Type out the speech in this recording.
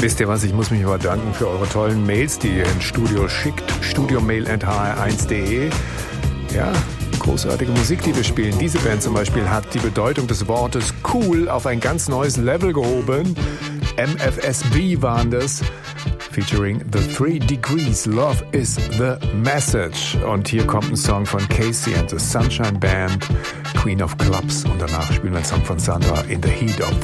Wisst ihr was, ich muss mich aber danken für eure tollen Mails, die ihr ins Studio schickt. studiomail@hr1.de. Ja, großartige Musik, die wir spielen. Diese Band zum Beispiel hat die Bedeutung des Wortes cool auf ein ganz neues Level gehoben. MFSB waren das. Featuring The 3 Degrees, Love is the Message. Und hier kommt ein Song von Casey and the Sunshine Band, Queen of Clubs. Und danach spielen wir einen Song von Sandra, In the Heat of